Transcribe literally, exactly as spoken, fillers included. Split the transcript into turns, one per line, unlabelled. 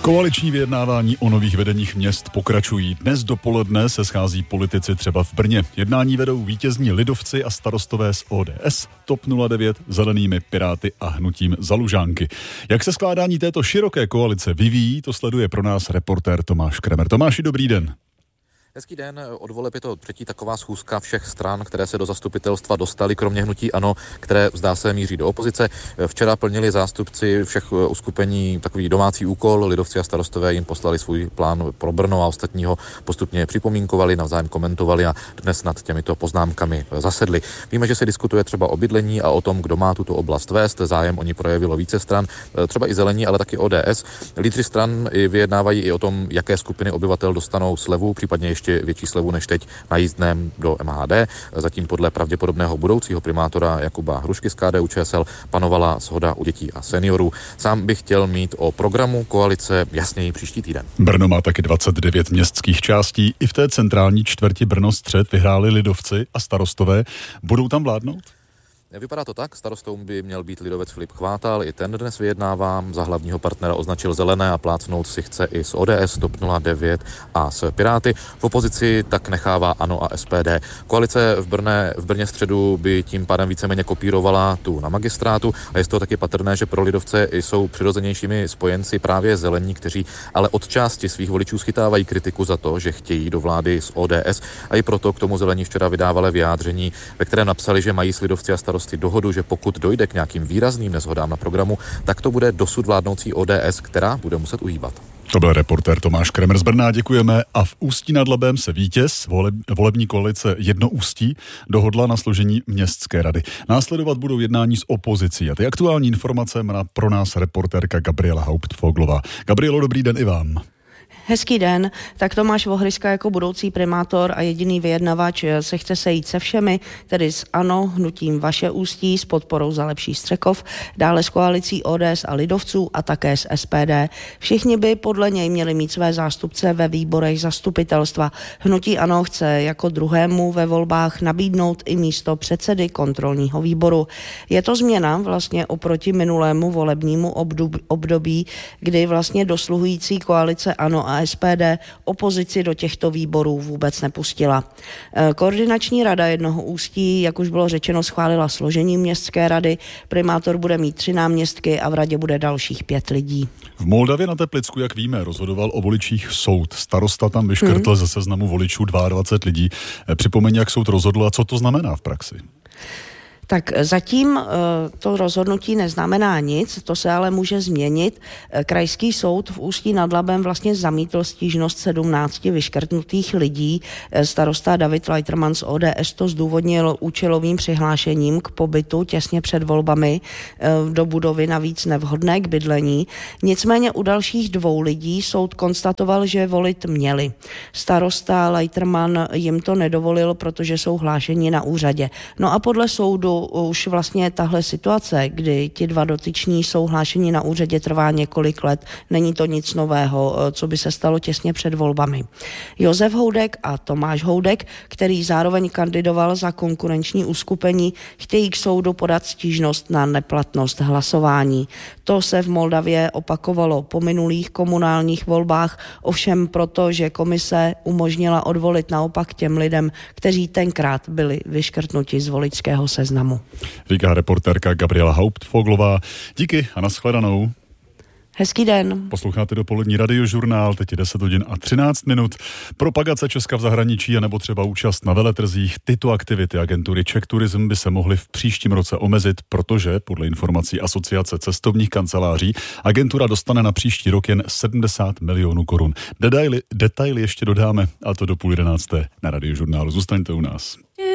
Koaliční vyjednávání o nových vedeních měst pokračují. Dnes dopoledne se schází politici třeba v Brně. Jednání vedou vítězní lidovci a starostové z O D S, T O P nula devět, Zelenými, Piráty a hnutím Za Lužánky. Jak se skládání této široké koalice vyvíjí, to sleduje pro nás reportér Tomáš Kremer. Tomáši, dobrý den.
Hezký den, od voleb je to třetí taková schůzka všech stran, které se do zastupitelstva dostaly, kromě hnutí ANO, které zdá se míří do opozice. Včera plnili zástupci všech uskupení takový domácí úkol, lidovci a starostové jim poslali svůj plán pro Brno a ostatního postupně připomínkovali, navzájem komentovali a dnes nad těmito poznámkami zasedli. Víme, že se diskutuje třeba o bydlení a o tom, kdo má tuto oblast vést. Zájem o ní projevilo více stran, třeba i Zelení, ale taky O D S. Lídři stran vyjednávají i o tom, jaké skupiny obyvatel dostanou slevu, případně ještě větší slevu než teď na jízdném do M H D. Zatím podle pravděpodobného budoucího primátora Jakuba Hrušky z K D U Č S L panovala shoda u dětí a seniorů. Sám bych chtěl mít o programu koalice jasněji příští týden.
Brno má taky dvacet devět městských částí. I v té centrální čtvrti Brno-střed vyhráli lidovci a starostové. Budou tam vládnout?
Vypadá to tak, starostou by měl být lidovec Filip Chvátal, i ten dnes vyjednává, za hlavního partnera označil Zelené a plácnout si chce i z O D S, T O P nula devět a s Piráty. V opozici tak nechává ANO a S P D. Koalice v Brně, v Brně středu by tím pádem víceméně kopírovala tu na magistrátu a je z toho taky patrné, že pro lidovce jsou přirozenějšími spojenci právě Zelení, kteří ale od části svých voličů schytávají kritiku za to, že chtějí do vlády s O D S a i proto k tomu Zelení včera vydávali vyjádření, ve kterém napsali, že mají s lidovci a starosty dohodu, že pokud dojde k nějakým výrazným neshodám na programu, tak to bude dosud vládnoucí O D S, která bude muset uhýbat.
To byl reportér Tomáš Kremer z Brna, děkujeme. A v Ústí nad Labem se vítěz voleb, volební koalice Jedno Ústí dohodla na složení městské rady. Následovat budou jednání s opozicí a ty aktuální informace má pro nás reportérka Gabriela Hauptfoglová. Gabrielo, dobrý den i vám.
Hezký den, tak Tomáš Vohryska jako budoucí primátor a jediný vyjednavač se chce sejít se všemi, tedy s ANO, hnutím Vaše Ústí, s podporou Za lepší Střekov, dále s koalicí O D S a lidovců a také s S P D. Všichni by podle něj měli mít své zástupce ve výborech zastupitelstva. Hnutí ANO chce jako druhému ve volbách nabídnout i místo předsedy kontrolního výboru. Je to změna vlastně oproti minulému volebnímu období, kdy vlastně dosluhující koalice ANO a S P D opozici do těchto výborů vůbec nepustila. Koordinační rada Jednoho Ústí, jak už bylo řečeno, schválila složení městské rady. Primátor bude mít tři náměstky a v radě bude dalších pět lidí.
V Moldavě na Teplicku, jak víme, rozhodoval o voličích soud. Starosta tam vyškrtl hmm. ze seznamu voličů dvacet dva lidí. Připomeň, jak soud rozhodl a co to znamená v praxi.
Tak zatím to rozhodnutí neznamená nic, to se ale může změnit. Krajský soud v Ústí nad Labem vlastně zamítl stížnost sedmnácti vyškrtnutých lidí. Starosta David Leiterman z O D S to zdůvodnil účelovým přihlášením k pobytu těsně před volbami do budovy navíc nevhodné k bydlení. Nicméně u dalších dvou lidí soud konstatoval, že volit měli. Starosta Leiterman jim to nedovolil, protože jsou hlášeni na úřadě. No a podle soudu už vlastně tahle situace, kdy ti dva dotyční jsou hlášeni na úřadě, trvá několik let. Není to nic nového, co by se stalo těsně před volbami. Josef Houdek a Tomáš Houdek, který zároveň kandidoval za konkurenční uskupení, chtějí k soudu podat stížnost na neplatnost hlasování. To se v Moldavě opakovalo po minulých komunálních volbách, ovšem proto, že komise umožnila odvolit naopak těm lidem, kteří tenkrát byli vyškrtnuti z voličského seznamu.
Říká reportérka Gabriela Hauptfoglová. Díky a nashledanou.
Hezký den.
Posloucháte dopolední radiožurnál, teď je deset hodin a třináct minut. Propagace Česka v zahraničí a nebo třeba účast na veletrzích, tyto aktivity agentury Czech Tourism by se mohly v příštím roce omezit, protože podle informací Asociace cestovních kanceláří agentura dostane na příští rok jen sedmdesát milionů korun. Detaily, detaily ještě dodáme, a to do půl jedenácté na radiožurnálu. Zůstaňte u nás.